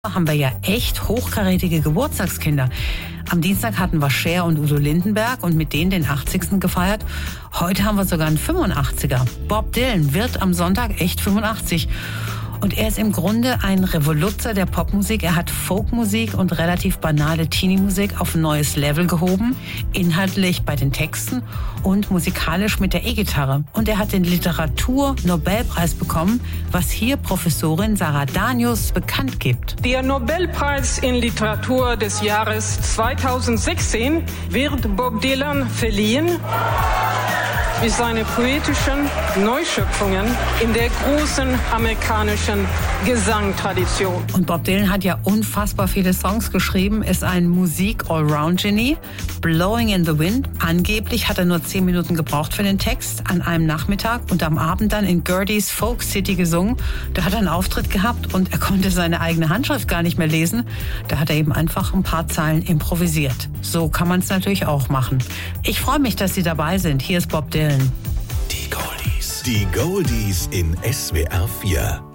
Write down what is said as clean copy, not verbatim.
Haben wir ja echt hochkarätige Geburtstagskinder. Am Dienstag hatten wir Cher und Udo Lindenberg und mit denen den 80. gefeiert. Heute haben wir sogar einen 85er. Bob Dylan wird am Sonntag echt 85. Und er ist im Grunde ein Revoluzer der Popmusik. Er hat Folkmusik und relativ banale Teenie-Musik auf ein neues Level gehoben. Inhaltlich bei den Texten und musikalisch mit der E-Gitarre. Und er hat den Literatur-Nobelpreis bekommen, was hier Professorin Sarah Danius bekannt gibt. Der Nobelpreis in Literatur des Jahres 2016 wird Bob Dylan verliehen für seine poetischen Neuschöpfungen in der großen amerikanischen Gesangtradition. Und Bob Dylan hat ja unfassbar viele Songs geschrieben, ist ein Musik-Allround-Genie. Blowing in the Wind. Angeblich hat er nur 10 Minuten gebraucht für den Text an einem Nachmittag und am Abend dann in Gertie's Folk City gesungen. Da hat er einen Auftritt gehabt und er konnte seine eigene Handschrift gar nicht mehr lesen. Da hat er eben einfach ein paar Zeilen improvisiert. So kann man es natürlich auch machen. Ich freue mich, dass Sie dabei sind. Hier ist Bob Dylan. Die Goldies in SWR 4.